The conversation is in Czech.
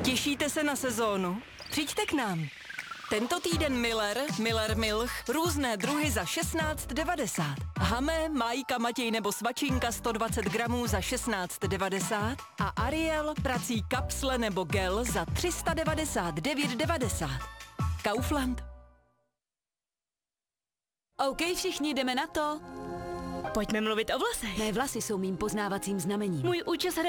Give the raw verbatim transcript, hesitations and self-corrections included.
Těšíte se na sezónu? Přijďte k nám. Tento týden Miller, Miller Milch, různé druhy za šestnáct devadesát. Hamé, Majka, Matěj nebo Svačinka sto dvacet gramů za šestnáct devadesát a Ariel, prací kapsle nebo gel za tři sta devadesát devět devadesát. Kaufland. OK, všichni jdeme na to. Pojďme mluvit o vlasech. Mé vlasy jsou mým poznávacím znamením. Můj účes hraje